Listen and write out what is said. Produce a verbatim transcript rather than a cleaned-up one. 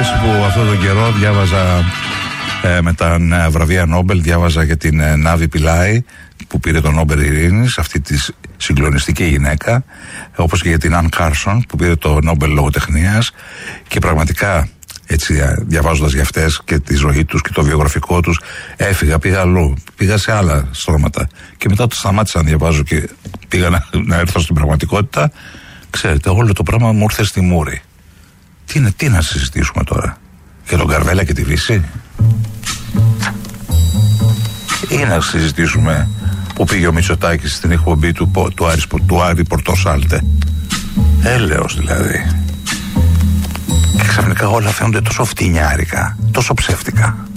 που αυτόν τον καιρό διάβαζα ε, με τα ε, βραβεία Νόμπελ, διάβαζα για την ε, Νάβη Πιλάη που πήρε τον Νόμπελ Ειρήνης, αυτή τη συγκλονιστική γυναίκα, όπως και για την Αν Κάρσον που πήρε το Νόμπελ Λογοτεχνίας, και πραγματικά έτσι διαβάζοντας για αυτές και τη ζωή τους και το βιογραφικό τους, έφυγα, πήγα αλλού, πήγα σε άλλα στρώματα και μετά το σταμάτησα να διαβάζω και πήγα να, να έρθω στην πραγματικότητα. Ξέρετε, όλο το πράγμα μου ήρθε στη μούρη. Τι, είναι, τι να συζητήσουμε τώρα, για τον Καρβέλα και τη Βύση, ή να συζητήσουμε που πήγε ο Μητσοτάκης στην εκπομπή του, του, Άρης, του Άρη Πορτοσάλτε. Έλεος δηλαδή. Και ξαφνικά όλα φαίνονται τόσο φτηνιάρικα, τόσο ψεύτικα.